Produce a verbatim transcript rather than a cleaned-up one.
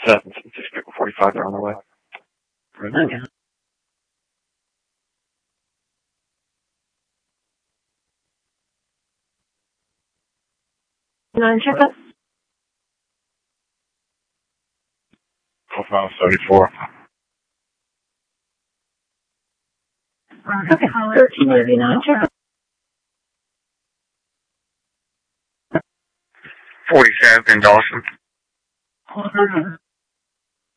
seven, six, forty-five, they're on their way. Okay. Nine triple. Profile seventy-four. Okay. Thirteen eighty-nine triple. forty-seven in Dawson. Okay.